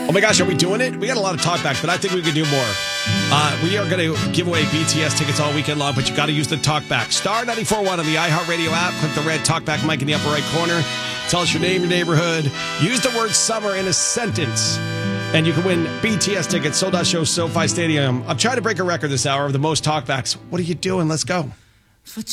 Oh my gosh, are we doing it? We got a lot of talkbacks, but I think we could do more. We are going to give away BTS tickets all weekend long, but you got to use the talkback. Star 94.1 on the iHeartRadio app. Click the red talkback mic in the upper right corner. Tell us your name, your neighborhood. Use the word summer in a sentence. And you can win BTS tickets, Sold Out Show, SoFi Stadium. I'm trying to break a record this hour of the most talkbacks. What are you doing? Let's go.